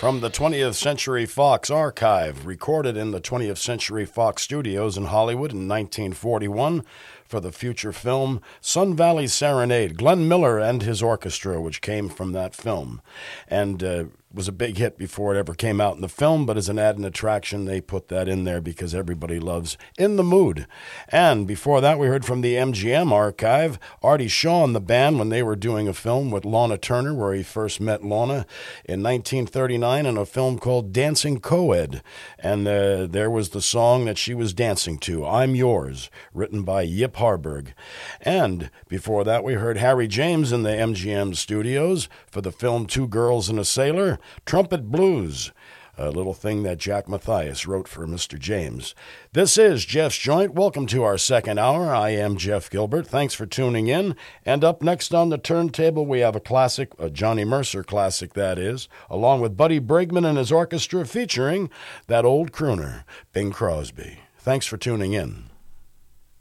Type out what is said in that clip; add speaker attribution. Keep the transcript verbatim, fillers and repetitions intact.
Speaker 1: From the twentieth Century Fox archive, recorded in the twentieth Century Fox studios in Hollywood in nineteen forty-one for the feature film Sun Valley Serenade, Glenn Miller and his orchestra, which came from that film. And uh, was a big hit before it ever came out in the film, but as an added attraction, they put that in there because everybody loves In the Mood. And before that, we heard from the M G M archive, Artie Shaw and the band when they were doing a film with Lorna Turner, where he first met Lorna in nineteen thirty-nine in a film called Dancing Coed. And uh, there was the song that she was dancing to, I'm Yours, written by Yip Harburg. And before that, we heard Harry James in the M G M studios for the film Two Girls and a Sailor, Trumpet Blues, a little thing that Jack Mathias wrote for Mister James. This is Jeff's Joint. Welcome to our second hour. I am Jeff Gilbert. Thanks for tuning in. And up next on the turntable, we have a classic, a Johnny Mercer classic, that is, along with Buddy Bregman and his orchestra featuring that old crooner, Bing Crosby. Thanks for tuning in.